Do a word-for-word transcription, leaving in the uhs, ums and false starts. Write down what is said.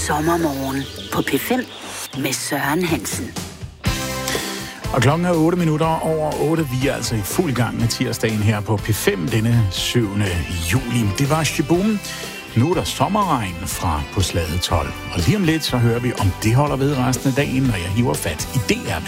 sommermorgen på P fem med Søren Hansen. Og klokken er otte minutter over otte. Vi er altså i fuld gang med tirsdagen her på P fem denne syvende juli. Det var Shaboom. Nu er der sommerregn fra på Slade tolv. Og lige om lidt, så hører vi, om det holder ved resten af dagen, når jeg hiver fat i D R P.